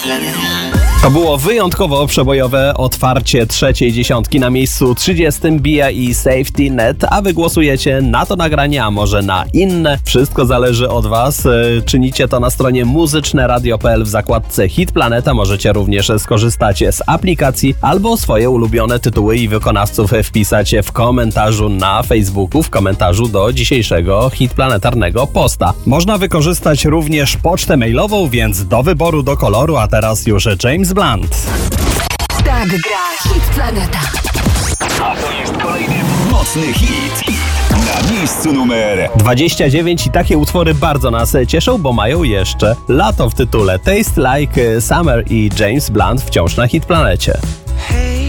To było wyjątkowo przebojowe otwarcie trzeciej dziesiątki. Na miejscu 30 Bia i Safety Net, a wy głosujecie na to nagranie, a może na inne. Wszystko zależy od was. Czynicie to na stronie muzyczneradio.pl w zakładce Hit Planeta. Możecie również skorzystać z aplikacji albo swoje ulubione tytuły i wykonawców wpisać w komentarzu na Facebooku, w komentarzu do dzisiejszego hitplanetarnego posta. Można wykorzystać również pocztę mailową, więc do wyboru, do koloru, a teraz już James Blunt. Tak gra Hit Planeta. A to jest kolejny mocny hit. Na miejscu numer 29 i takie utwory bardzo nas cieszą, bo mają jeszcze lato w tytule. Taste Like Summer i James Blunt wciąż na Hit Planecie.